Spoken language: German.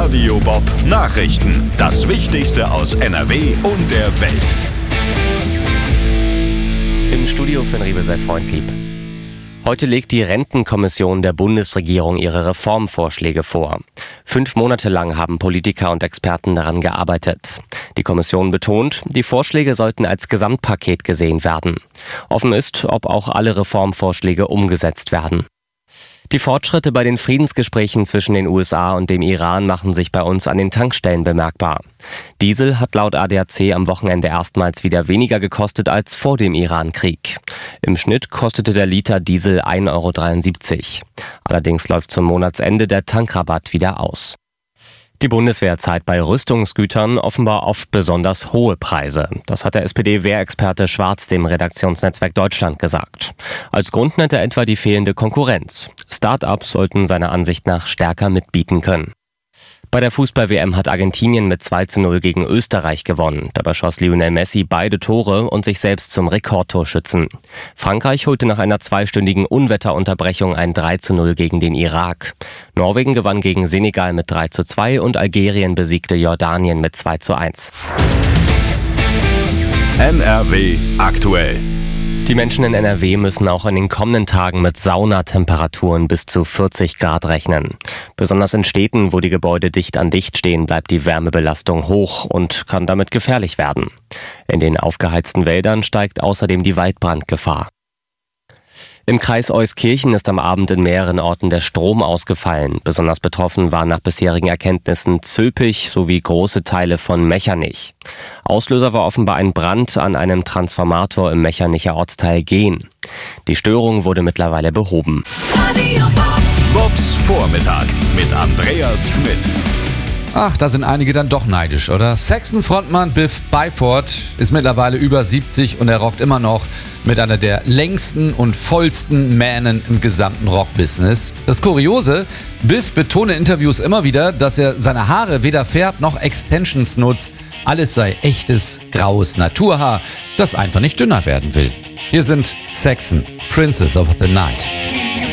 Radio Bob Nachrichten. Das Wichtigste aus NRW und der Welt. Im Studio für Riebe sei freundlieb. Heute legt die Rentenkommission der Bundesregierung ihre Reformvorschläge vor. 5 Monate lang haben Politiker und Experten daran gearbeitet. Die Kommission betont, die Vorschläge sollten als Gesamtpaket gesehen werden. Offen ist, ob auch alle Reformvorschläge umgesetzt werden. Die Fortschritte bei den Friedensgesprächen zwischen den USA und dem Iran machen sich bei uns an den Tankstellen bemerkbar. Diesel hat laut ADAC am Wochenende erstmals wieder weniger gekostet als vor dem Iran-Krieg. Im Schnitt kostete der Liter Diesel 1,73 €. Allerdings läuft zum Monatsende der Tankrabatt wieder aus. Die Bundeswehr zahlt bei Rüstungsgütern offenbar oft besonders hohe Preise. Das hat der SPD-Wehrexperte Schwarz dem Redaktionsnetzwerk Deutschland gesagt. Als Grund nennt er etwa die fehlende Konkurrenz. Start-ups sollten seiner Ansicht nach stärker mitbieten können. Bei der Fußball-WM hat Argentinien mit 2:0 gegen Österreich gewonnen. Dabei schoss Lionel Messi beide Tore und sich selbst zum Rekordtorschützen. Frankreich holte nach einer 2-stündigen Unwetterunterbrechung ein 3:0 gegen den Irak. Norwegen gewann gegen Senegal mit 3:2 und Algerien besiegte Jordanien mit 2:1. NRW aktuell. Die Menschen in NRW müssen auch in den kommenden Tagen mit Saunatemperaturen bis zu 40 Grad rechnen. Besonders in Städten, wo die Gebäude dicht an dicht stehen, bleibt die Wärmebelastung hoch und kann damit gefährlich werden. In den aufgeheizten Wäldern steigt außerdem die Waldbrandgefahr. Im Kreis Euskirchen ist am Abend in mehreren Orten der Strom ausgefallen. Besonders betroffen waren nach bisherigen Erkenntnissen Zülpich sowie große Teile von Mechernich. Auslöser war offenbar ein Brand an einem Transformator im Mechernicher Ortsteil Gehn. Die Störung wurde mittlerweile behoben. Bobs Vormittag mit Andreas Schmidt. Ach, da sind einige dann doch neidisch, oder? Saxon-Frontmann Biff Byford ist mittlerweile über 70 und er rockt immer noch mit einer der längsten und vollsten Mähnen im gesamten Rockbusiness. Das Kuriose, Biff betont in Interviews immer wieder, dass er seine Haare weder färbt noch Extensions nutzt. Alles sei echtes, graues Naturhaar, das einfach nicht dünner werden will. Hier sind Saxon, Princess of the Night.